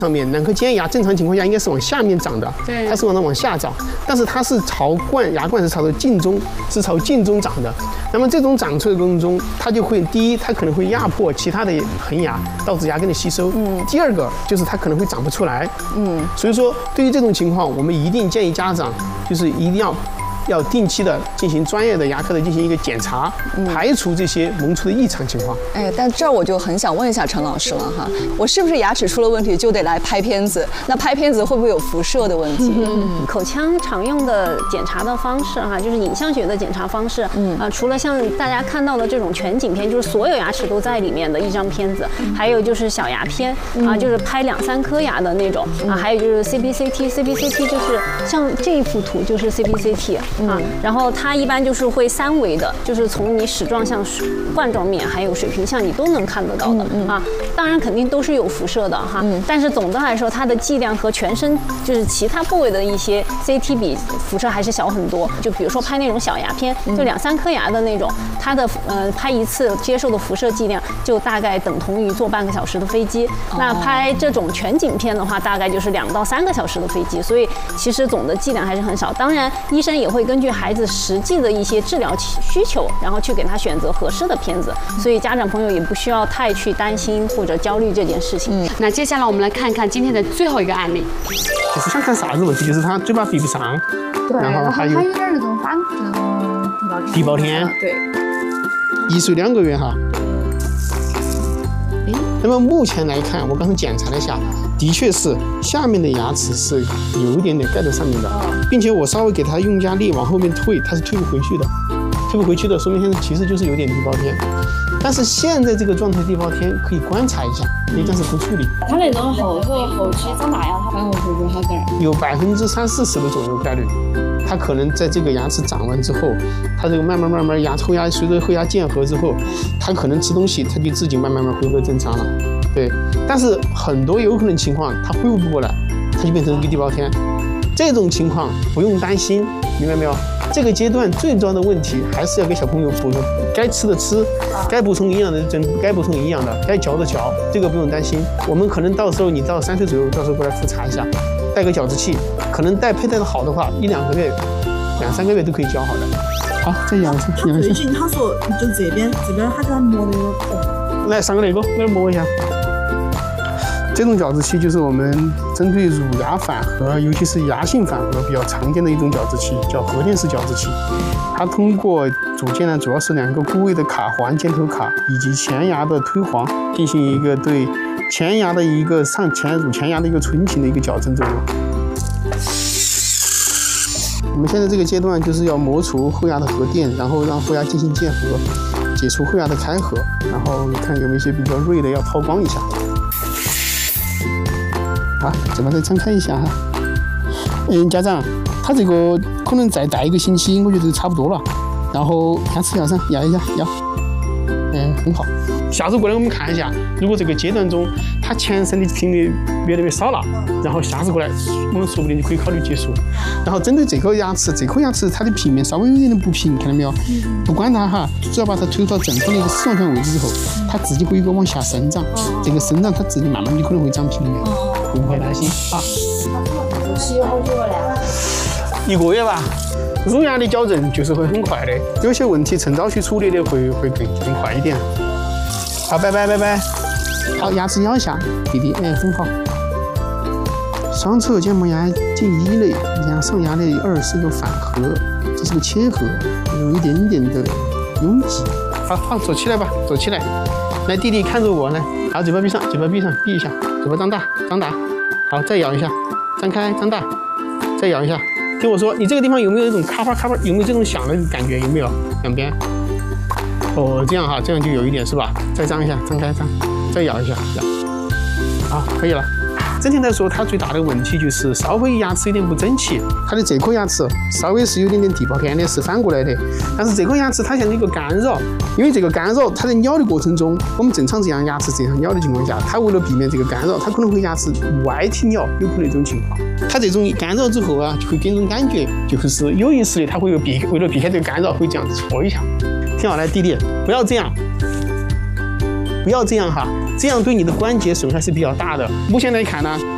上面两颗尖牙正常情况下应该是往下面长的， 对， 它是往下长，但是它是牙冠是朝着镜中，是朝镜中长的。那么这种长出的过程中，它就会第一，它可能会压迫其他的恒牙，导致牙根的吸收。第二个就是它可能会长不出来。所以说对于这种情况，我们一定建议家长就是一定要定期的进行专业的牙科的进行一个检查，排除这些萌出的异常情况。 哎，但这儿我就很想问一下陈老师了哈，我是不是牙齿出了问题就得来拍片子？那拍片子会不会有辐射的问题？ 口腔常用的检查的方式哈，就是影像学的检查方式。除了像大家看到的这种全景片，就是所有牙齿都在里面的一张片子，还有就是小牙片啊，就是拍2、3颗牙的那种啊，还有就是 CBCT 就是像这一幅图就是 CBCT。然后它一般就是会3维的，就是从你矢状像、冠状面还有水平像，你都能看得到的啊。当然肯定都是有辐射的哈，但是总的来说，它的剂量和全身就是其他部位的一些 CT 比辐射还是小很多。就比如说拍那种小牙片，就2、3颗牙的那种，它的拍一次接受的辐射剂量就大概等同于坐半个小时的飞机。那拍这种全景片的话，大概就是2到3个小时的飞机。所以其实总的剂量还是很少。当然，医生也会根据孩子实际的一些治疗需求，然后去给他选择合适的片子，所以家长朋友也不需要太去担心或者焦虑这件事情。 那接下来我们来看看今天的最后一个案例， 就是想看啥子问题，就是他嘴巴闭不上，然后还有点那种反地包天， 对 1岁2个月哈。那么目前来看，我刚才检查了一下，的确是下面的牙齿是有一点点盖在上面的，并且我稍微给它用压力往后面推，它是推不回去的，说明现在其实就是有点地包天。但是现在这个状态地包天可以观察一下，可以暂时不处理。 它那种后期长大呀，它反而会不会好点？ 有30-40%的左右概率。它可能在这个牙齿长完之后，它这个慢慢后牙随着后牙渐合之后，它可能吃东西，它就自己慢慢恢复正常了。对，但是很多有可能情况它恢复不过来，它就变成一个地包天。这种情况不用担心，明白没有？这个阶段最重要的问题还是要给小朋友补充该吃的吃，该补充营养的该补充营养的，该嚼的嚼，这个不用担心。我们可能到时候你到3岁左右，到时候过来复查一下。带个矫治器，可能佩戴的好的话，1、2个月、2、3个月都可以矫好的。好，再咬一下。 最近他说就这边他给他磨的有点痛。 来上个那个，那儿磨一下。这种矫治器就是我们针对乳牙反颌，尤其是牙性反颌比较常见的一种矫治器，叫核电式矫治器。它通过组件呢，主要是2个固位的卡环、尖头卡以及前牙的推黄，进行一个对前牙的一个乳前牙的一个唇形的一个矫正作用。我们现在这个阶段就是要磨除后牙的颌垫，然后让后牙进行渐合，解除后牙的开合，然后看有没有一些比较锐的要抛光一下。好，嘴巴再张开一下哈。家长，他这个可能再戴1个星期，我觉得就差不多了。然后牙齿咬上，咬一下，咬。很好。下次过来我们看一下，如果这个阶段中他前身的频率越来越少了，然后下次过来我们说不定就可以考虑结束。然后针对这颗牙齿它的平面稍微有一点不平，看到没有？不管它哈，只要把它推到正方的一个矢状圈位置之后，它自己会有一个往下生长，这个生长它自己慢慢就可能会长平面，不用太担心啊。 洗好久了 ？1个月吧。乳牙的矫正就是会很快的，有些问题趁早去处理的会更快一点。好，拜拜。好，牙齿咬一下，弟弟，很好。双侧睑膜牙结一类，牙上牙的2是个反颌，这是个切颌，有一点点的拥挤。好，坐起来吧，坐起来。来，弟弟看着我，来，好，嘴巴闭上，闭一下，嘴巴张大。好，再咬一下，张开，张大，再咬一下。听我说，你这个地方有没有那种咔吧，有没有这种响的感觉？有没有？两边？哦，这样哈，这样就有一点是吧？再张一下，张开，再咬一下，咬。好，可以了。整体来说，它最大的问题就是稍微牙齿有点不整齐，它的这颗牙齿稍微是有点地包天的，是反过来的。但是这颗牙齿它像一个干扰，因为这个干扰，它在咬的过程中，我们正常这样牙齿这样咬的情况下，它为了避免这个干扰，它可能会牙齿外踢咬，有可能这种情况。它这种干扰之后啊，就会给人感觉就是有意识的，它会为了避开这个干扰，会这样搓一下。听好了，弟弟，不要这样。不要这样哈，这样对你的关节损害是比较大的。目前来看呢，